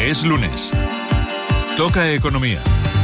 Es lunes. Toca economía.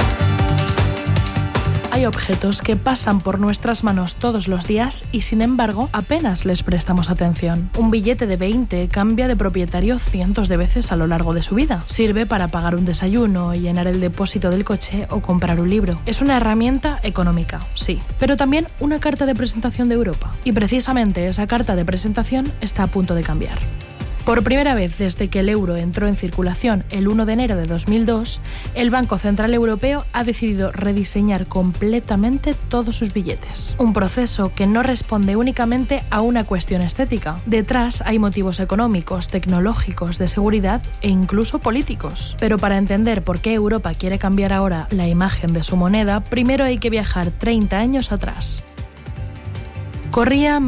Hay objetos que pasan por nuestras manos todos los días y, sin embargo, apenas les prestamos atención. Un billete de 20 cambia de propietario cientos de veces a lo largo de su vida. Sirve para pagar un desayuno, llenar el depósito del coche o comprar un libro. Es una herramienta económica, sí, pero también una carta de presentación de Europa. Y precisamente esa carta de presentación está a punto de cambiar. Por primera vez desde que el euro entró en circulación el 1 de enero de 2002, el Banco Central Europeo ha decidido rediseñar completamente todos sus billetes. Un proceso que no responde únicamente a una cuestión estética. Detrás hay motivos económicos, tecnológicos, de seguridad e incluso políticos. Pero para entender por qué Europa quiere cambiar ahora la imagen de su moneda, primero hay que viajar 30 años atrás. Corría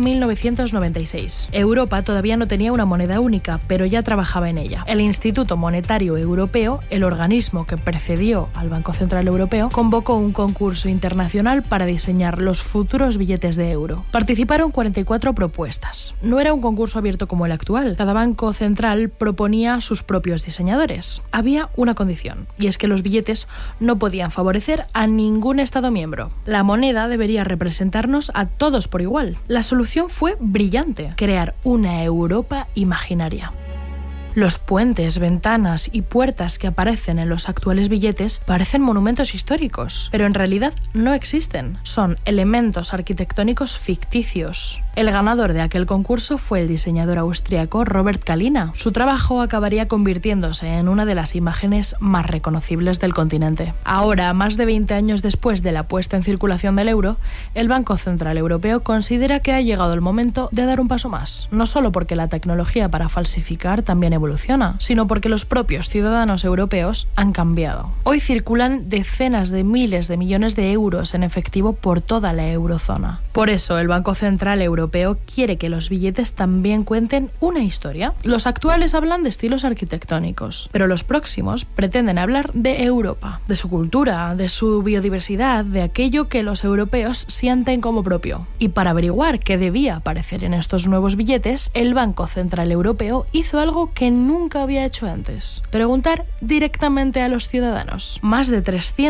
1996. Europa todavía no tenía una moneda única, pero ya trabajaba en ella. El Instituto Monetario Europeo, el organismo que precedió al Banco Central Europeo, convocó un concurso internacional para diseñar los futuros billetes de euro. Participaron 44 propuestas. No era un concurso abierto como el actual. Cada banco central proponía sus propios diseñadores. Había una condición, y es que los billetes no podían favorecer a ningún Estado miembro. La moneda debería representarnos a todos por igual. La solución fue brillante: crear una Europa imaginaria. Los puentes, ventanas y puertas que aparecen en los actuales billetes parecen monumentos históricos, pero en realidad no existen. Son elementos arquitectónicos ficticios. El ganador de aquel concurso fue el diseñador austríaco Robert Kalina. Su trabajo acabaría convirtiéndose en una de las imágenes más reconocibles del continente. Ahora, más de 20 años después de la puesta en circulación del euro, el Banco Central Europeo considera que ha llegado el momento de dar un paso más. No solo porque la tecnología para falsificar también evoluciona, sino porque los propios ciudadanos europeos han cambiado. Hoy circulan decenas de miles de millones de euros en efectivo por toda la eurozona. Por eso el Banco Central Europeo quiere que los billetes también cuenten una historia. Los actuales hablan de estilos arquitectónicos, pero los próximos pretenden hablar de Europa, de su cultura, de su biodiversidad, de aquello que los europeos sienten como propio. Y para averiguar qué debía aparecer en estos nuevos billetes, el Banco Central Europeo hizo algo que nunca había hecho antes: preguntar directamente a los ciudadanos. Más de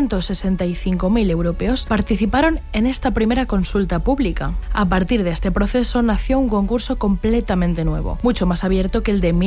365.000 europeos participaron en esta primera consulta pública. A partir de este proceso nació un concurso completamente nuevo, mucho más abierto que el de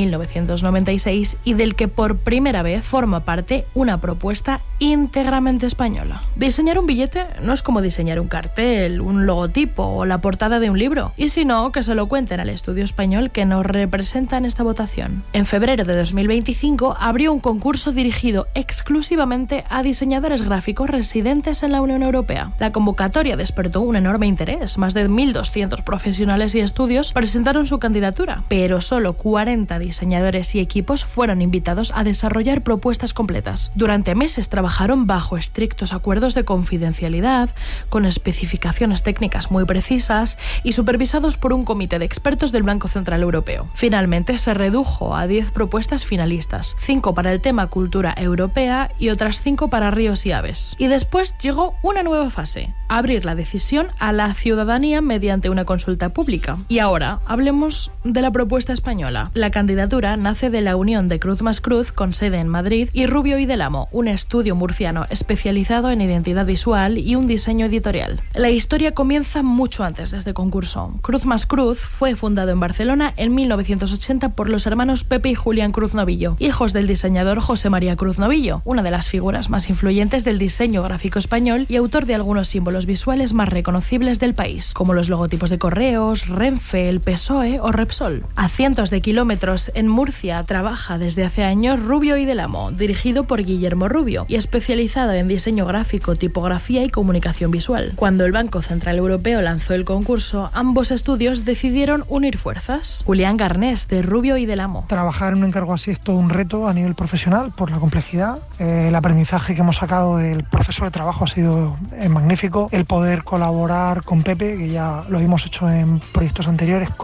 1996 y del que por primera vez forma parte una propuesta íntegramente española. Diseñar un billete no es como diseñar un cartel, un logotipo o la portada de un libro, y si no, que se lo cuenten al estudio español que nos representa en esta votación. En febrero de 2025 abrió un concurso dirigido exclusivamente a diseñadores gráficos residentes en la Unión Europea. La convocatoria despertó un enorme interés. Más de 1.200 profesionales y estudios presentaron su candidatura, pero solo 40 diseñadores y equipos fueron invitados a desarrollar propuestas completas. Durante meses trabajaron bajo estrictos acuerdos de confidencialidad, con especificaciones técnicas muy precisas y supervisados por un comité de expertos del Banco Central Europeo. Finalmente se redujo a 10 propuestas finalistas, 5 para el tema cultura europea y otras 5 para ríos y aves. Y después llegó una nueva fase: abrir la decisión a la ciudadanía mediante una consulta pública. Y ahora hablemos de la propuesta española. La candidatura nace de la unión de Cruz más Cruz, con sede en Madrid, y Rubio y Del Amo, un estudio murciano especializado en identidad visual y un diseño editorial. La historia comienza mucho antes de este concurso. Cruz más Cruz fue fundado en Barcelona en 1980 por los hermanos Pepe y Julián Cruz Novillo, hijos del diseñador José María Cruz Novillo, una de las figuras más influyentes del diseño gráfico español y autor de algunos símbolos visuales más reconocibles del país, como los logotipos de Correos, Renfe, el PSOE o Repsol. A cientos de kilómetros en Murcia trabaja desde hace años Rubio y Del Amo, dirigido por Guillermo Rubio y especializado en diseño gráfico, tipografía y comunicación visual. Cuando el Banco Central Europeo lanzó el concurso, ambos estudios decidieron unir fuerzas. Julián Garnés, de Rubio y Del Amo. Trabajar en un encargo así es todo un reto a nivel profesional por la complejidad. El aprendizaje que hemos sacado del proceso de trabajo ha sido magnífico. El poder colaborar con Pepe, que ya lo hemos hecho en proyectos anteriores como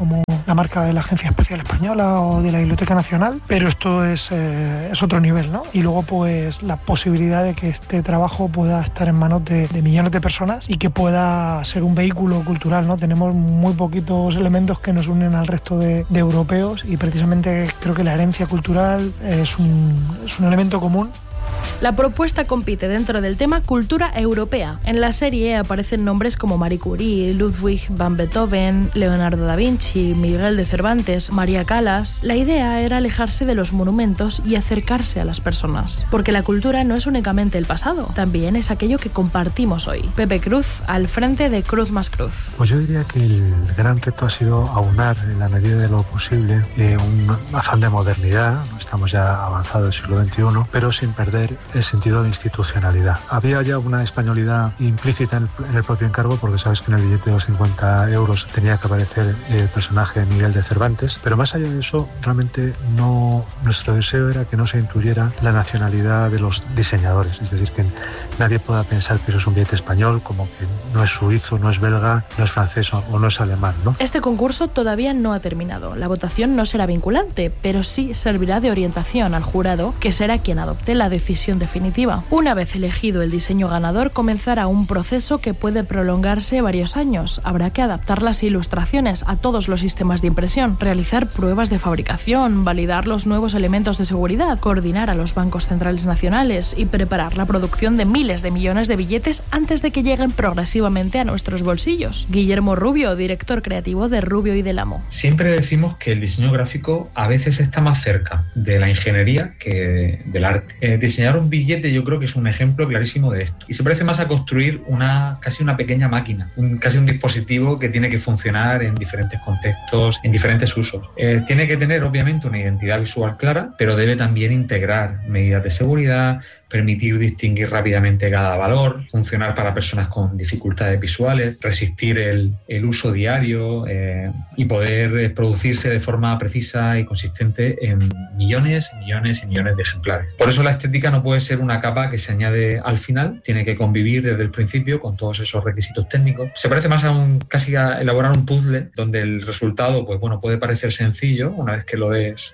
la marca de la Agencia Espacial Española o de la Biblioteca Nacional, pero esto es otro nivel, ¿no? Y luego pues la posibilidad de que este trabajo pueda estar en manos de millones de personas y que pueda ser un vehículo cultural, ¿no? Tenemos muy poquitos elementos que nos unen al resto de europeos y precisamente creo que la herencia cultural es un elemento común. La propuesta compite dentro del tema cultura europea. En la serie aparecen nombres como Marie Curie, Ludwig van Beethoven, Leonardo da Vinci, Miguel de Cervantes, María Callas. La idea era alejarse de los monumentos y acercarse a las personas. Porque la cultura no es únicamente el pasado, también es aquello que compartimos hoy. Pepe Cruz, al frente de Cruz más Cruz. Pues yo diría que el gran reto ha sido aunar en la medida de lo posible un afán de modernidad. Estamos ya avanzados del siglo XXI, pero sin perder el sentido de institucionalidad. Había ya una españolidad implícita en el propio encargo, porque sabes que en el billete de los 50 euros tenía que aparecer el personaje de Miguel de Cervantes, pero más allá de eso, realmente nuestro deseo era que no se intuyera la nacionalidad de los diseñadores, es decir, que nadie pueda pensar que eso es un billete español, como que no es suizo, no es belga, no es francés o no es alemán, ¿no? Este concurso todavía no ha terminado. La votación no será vinculante, pero sí servirá de orientación al jurado, que será quien adopte la decisión definitiva. Una vez elegido el diseño ganador, comenzará un proceso que puede prolongarse varios años. Habrá que adaptar las ilustraciones a todos los sistemas de impresión, realizar pruebas de fabricación, validar los nuevos elementos de seguridad, coordinar a los bancos centrales nacionales y preparar la producción de miles de millones de billetes antes de que lleguen progresivamente a nuestros bolsillos. Guillermo Rubio, director creativo de Rubio y Del Amo. Siempre decimos que el diseño gráfico a veces está más cerca de la ingeniería que del arte. Diseñar un billete yo creo que es un ejemplo clarísimo de esto. Y se parece más a construir casi una pequeña máquina, casi un dispositivo que tiene que funcionar en diferentes contextos, en diferentes usos. Tiene que tener obviamente una identidad visual clara, pero debe también integrar medidas de seguridad, permitir distinguir rápidamente cada valor, funcionar para personas con dificultades visuales, resistir el uso diario y poder producirse de forma precisa y consistente en millones y millones y millones de ejemplares. Por eso la estética no puede ser una capa que se añade al final, tiene que convivir desde el principio con todos esos requisitos técnicos. Se parece más casi a elaborar un puzzle donde el resultado puede parecer sencillo una vez que lo ves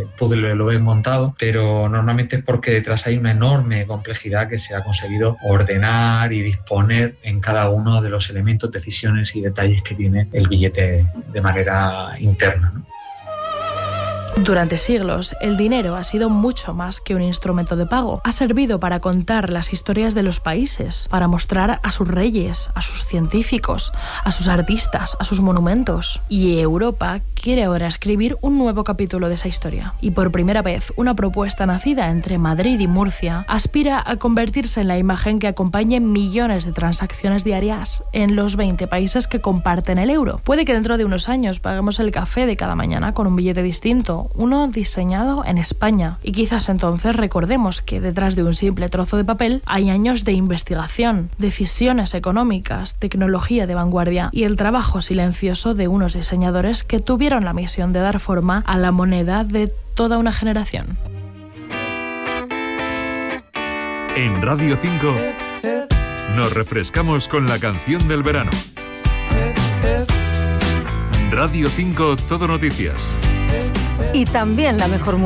montado, pero normalmente es porque detrás hay una enorme complejidad que se ha conseguido ordenar y disponer en cada uno de los elementos, decisiones y detalles que tiene el billete de manera interna, ¿no? Durante siglos, el dinero ha sido mucho más que un instrumento de pago. Ha servido para contar las historias de los países, para mostrar a sus reyes, a sus científicos, a sus artistas, a sus monumentos. Y Europa quiere ahora escribir un nuevo capítulo de esa historia. Y por primera vez, una propuesta nacida entre Madrid y Murcia aspira a convertirse en la imagen que acompañe millones de transacciones diarias en los 20 países que comparten el euro. Puede que dentro de unos años paguemos el café de cada mañana con un billete distinto, uno diseñado en España. Y quizás entonces recordemos que detrás de un simple trozo de papel hay años de investigación, decisiones económicas, tecnología de vanguardia y el trabajo silencioso de unos diseñadores que tuvieron la misión de dar forma a la moneda de toda una generación. En Radio 5 nos refrescamos con la canción del verano. Radio 5 Todo Noticias. Y también la mejor música.